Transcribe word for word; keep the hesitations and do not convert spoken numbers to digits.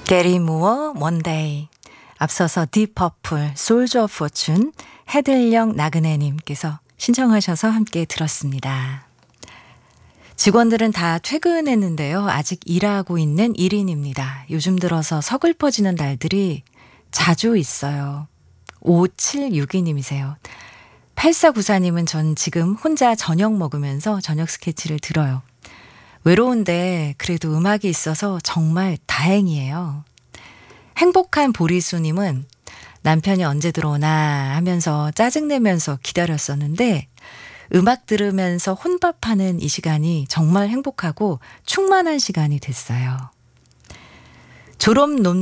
게리 무어 원데이, 앞서서 디퍼플 솔저 오브 포춘, 해들령 나그네님께서 신청하셔서 함께 들었습니다. 직원들은 다 퇴근했는데요. 아직 일하고 있는 일 인입니다. 요즘 들어서 서글퍼지는 날들이 자주 있어요. 오칠육이 님이세요. 팔사구사님은 전 지금 혼자 저녁 먹으면서 저녁 스케치를 들어요. 외로운데 그래도 음악이 있어서 정말 다행이에요. 행복한 보리수님은 남편이 언제 들어오나 하면서 짜증내면서 기다렸었는데 음악 들으면서 혼밥하는 이 시간이 정말 행복하고 충만한 시간이 됐어요. 졸업 논